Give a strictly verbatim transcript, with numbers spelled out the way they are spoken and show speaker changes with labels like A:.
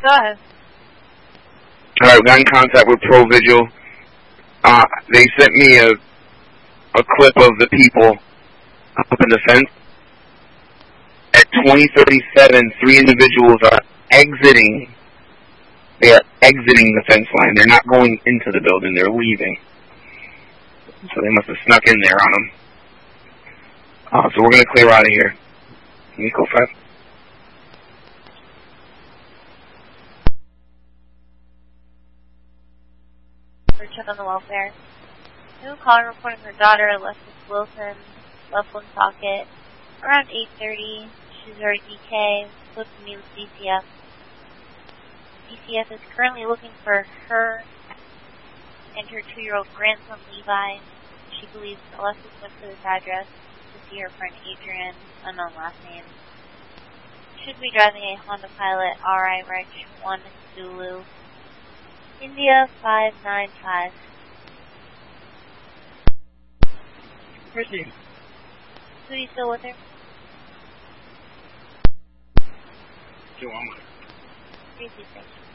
A: Go ahead.
B: Alright, we got in contact with ProVigil. Uh, they sent me a, a clip of the people up in the fence. At twenty thirty-seven, three individuals are exiting. They are exiting the fence line. They're not going into the building. They're leaving. So they must have snuck in there on them. Uh, so we're going to clear out of here. Nico five.
A: For check on the welfare. New caller reporting her daughter, Alexis Wilson, left one pocket. Around eight thirty, she's already D K, supposed to meet with D C F. D C F is currently looking for her and her two-year-old grandson, Levi. She believes Alexis went to this address to see her friend Adrian, unknown last name. Should be driving a Honda Pilot R I Reg one Zulu. India five nine five.
B: Where's he?
A: Who are you still with her?
B: Joe, I'm with her.
A: Thank you.